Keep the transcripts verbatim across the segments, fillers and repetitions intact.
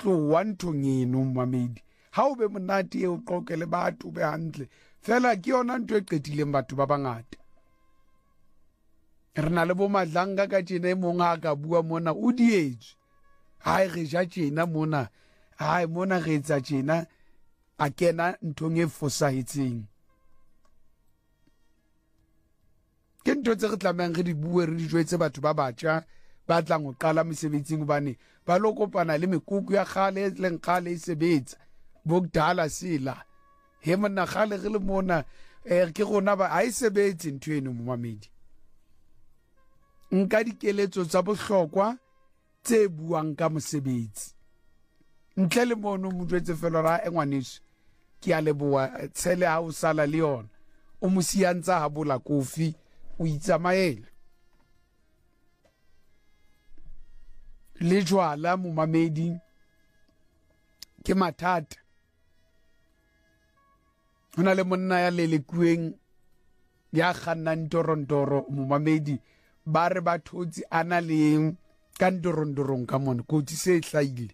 tlo wa nthong eno Mmamedi ha o be monate e o qoke le batho be hantle fela ke yona ntwe qetileng batho ba bangata re na le bo Madlanga ka tjena e mong a ka bua mona o dietswe hai re ja tjena mona hai mona re etsa tjena a kena nthong e fosahetseng ke ntho tse re tlamang re di bue re di jwetse batho ba batjha ba tlang go qala mesebetsing bane ba lo kopana le mekuku ya khale le nkhale e sebetsa bogdala sila he monna khale re le mona eh ke gona ba a e sebetse ntho eno Mmamedi nka dikeletso tsa bohlokwa tse buang ka mosebetsi ntle le mono mo jwetse fela ra engwaneso ke a leboa tshele ha o sala le yona o mosiantsa ha bola kofi o itsamaela le jwala Mmamedi ke mathata hona le monna ya lelekueng ya kgannang torondoro Mmamedi ba re ba thotsi ana le ka ntorondorong ka mona kotsi se hlaile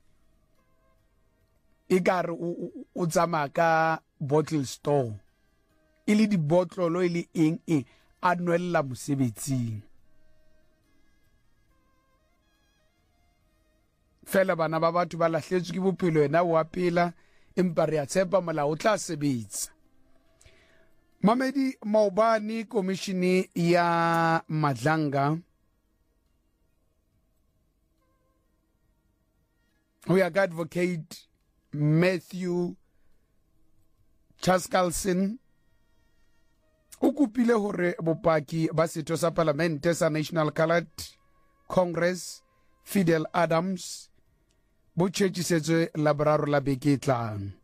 e ka re o tsama ka bottle store e le di botlolo e le eng e a nwella mosebetsing fela bana ba batho ba lahletswe ke bophelo ena wa pela empa re a tshepa molao o tla sebetsa Mmamedi Maobane komishini ya Madlanga ho ya ka advocate Matthew Chaskalson o kopile hore bopaki ba setho sa parlamente sa National Coloured Congress Fidel Adams bo tšhetšisetswe la boraro la beke tlang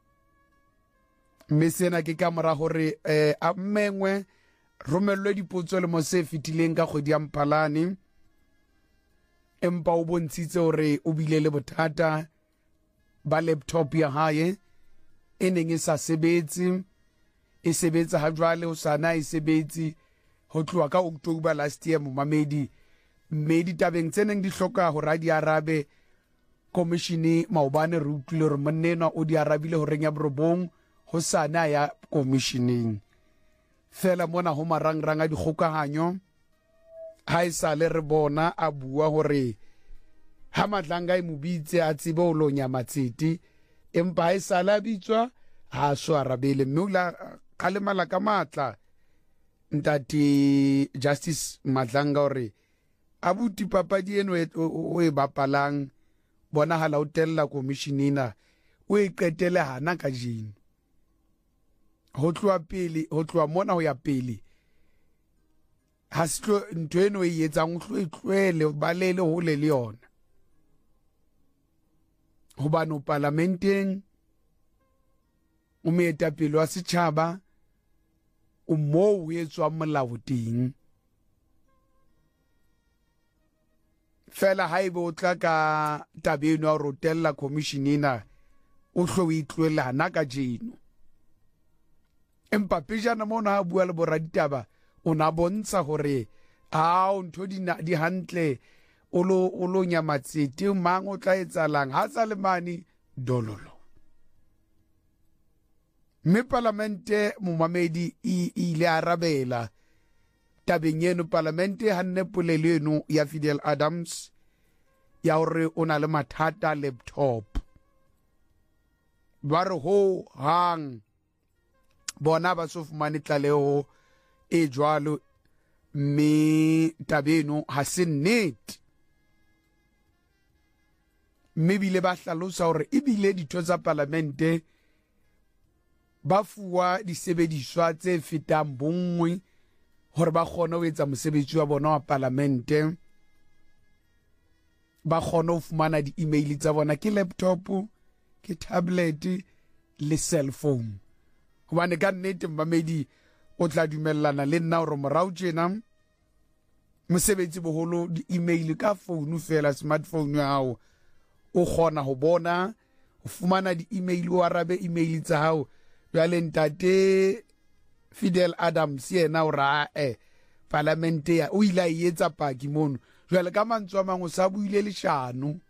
mme sena ke ka mora hore eh, a mmengwe romellwe dipotso le mo se fitileng ka kgwedi ya Mphalane empa o bontshitse hore o bile le bothata ba laptop ya hae e neng e sa sebetse e sebetsa ha jwale o sana e sebetse ho tloha ka October last year Mmamedi mme ditabeng tse neng di hloka hore di arabe komishini Maobane re utlwile hore monnena o di arabile ho reng ya borobong ho sana ya komishining fela mona ho marangrang a dikgokahanyo ha e sa le re bona a bua hore ha Madlanga e mobitse a tsebe o lo nyamatseti empa ha e sa la bitswa ha so arabele mme ula khalemala ka matla ntate Justice Madlanga hore abuti papadi eno o e bapalang bona hala o tella komishinina o e qetele hana ka jini ho tloa pele ho tloa mona ho ya pele ha sitlo ntho eno e etsang o tlo itlwele ba lele ho le le yona ho ba no parlamenteng o meeta pele wa setjhaba o mo o etswa molao teng fela haebe o tla ka tabeno ya rotella komishinina o hlo itlwele hana ka jeno empa pejana mona ha bua le boraditaba o na bontsha hore a o ntho di hantle o lo o lo nyamatsete mang o tla etsalang ha sa le mane dololo mme parlamente Mmamedi e ile arabela tabeng eno parlamente ha nne polelo eno ya Fidel Adams ya hore o na le mathata laptop ba re ho hang bona ba so fumane tlaleho e jwalo mme tabeno ha se nnete mme bile ba hlalosa hore e bile ditho tsa parlamente ba fuwa disebediswa tse fetang bongwe hore ba kgone ho etsa mosebetsi wa bona wa parlamente ba kgone ho fumana di-email tsa bona ke laptop ke tablet le cell phone hobane ka nnete Mmamedi o tla dumellana le nna hore morao tjena mosebetsi boholo di-email ka phone fela smartphone ya hao o kgona ho bona ho fumana di-email o arabe email tsa hao jwale ntate Fidel Adams yena o ra eh parlamente ya o ile a etsa paki mono jwale ka mantswe a mang o sa buile leshano